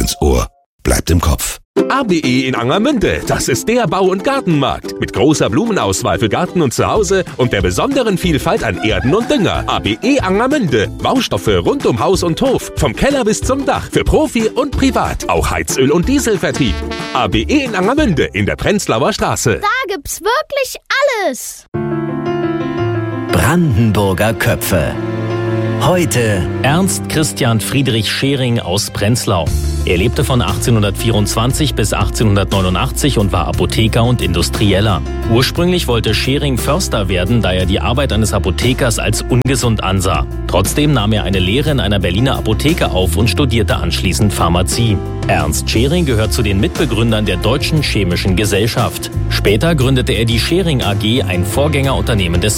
ins Ohr, bleibt im Kopf. ABE in Angermünde, das ist der Bau- und Gartenmarkt. Mit großer Blumenauswahl für Garten und Zuhause und der besonderen Vielfalt an Erden und Dünger. ABE Angermünde. Baustoffe rund um Haus und Hof. Vom Keller bis zum Dach. Für Profi und Privat. Auch Heizöl- und Dieselvertrieb. ABE in Angermünde in der Prenzlauer Straße. Da gibt's wirklich alles. Brandenburger Köpfe. Heute Ernst Christian Friedrich Schering aus Prenzlau. Er lebte von 1824 bis 1889 und war Apotheker und Industrieller. Ursprünglich wollte Schering Förster werden, da er die Arbeit eines Apothekers als ungesund ansah. Trotzdem nahm er eine Lehre in einer Berliner Apotheke auf und studierte anschließend Pharmazie. Ernst Schering gehört zu den Mitbegründern der Deutschen Chemischen Gesellschaft. Später gründete er die Schering AG, ein Vorgängerunternehmen des